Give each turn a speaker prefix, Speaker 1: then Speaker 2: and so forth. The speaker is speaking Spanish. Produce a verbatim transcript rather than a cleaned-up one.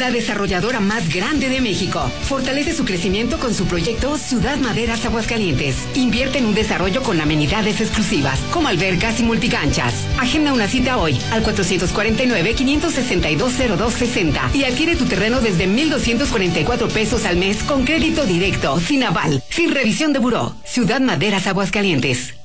Speaker 1: la desarrolladora más grande de México. Fortalece su crecimiento con su proyecto Ciudad Maderas Aguascalientes. Invierte en un desarrollo con amenidades exclusivas, como albercas y multicanchas. Agenda una cita hoy al cuatro cuatro nueve, cinco seis dos, cero dos seis cero y adquiere tu terreno desde mil doscientos cuarenta y cuatro pesos al mes con crédito directo, sin aval, sin revisión de buró. Ciudad Maderas Aguascalientes.